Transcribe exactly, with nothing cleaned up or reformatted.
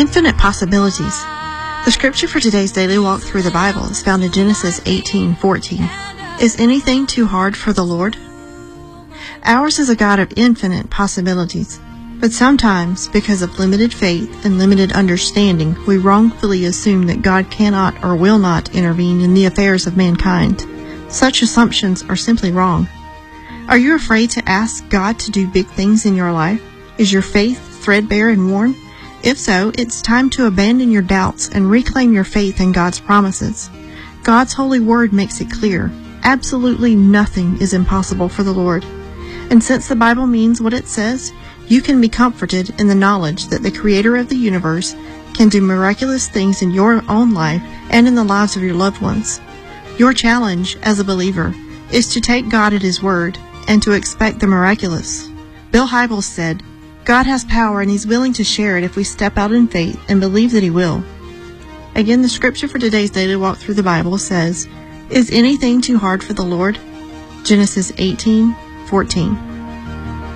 Infinite possibilities. The scripture for today's daily walk through the Bible is found in Genesis eighteen fourteen. Is anything too hard for the Lord? Ours is a God of infinite possibilities, but sometimes, because of limited faith and limited understanding, we wrongfully assume that God cannot or will not intervene in the affairs of mankind. Such assumptions are simply wrong. Are you afraid to ask God to do big things in your life? Is your faith threadbare and worn? If so, it's time to abandon your doubts and reclaim your faith in God's promises. God's holy word makes it clear. Absolutely nothing is impossible for the Lord. And since the Bible means what it says, you can be comforted in the knowledge that the Creator of the universe can do miraculous things in your own life and in the lives of your loved ones. Your challenge as a believer is to take God at His word and to expect the miraculous. Bill Hybels said, God has power and He's willing to share it if we step out in faith and believe that He will. Again, the scripture for today's daily walk through the Bible says, Is anything too hard for the Lord? Genesis eighteen fourteen.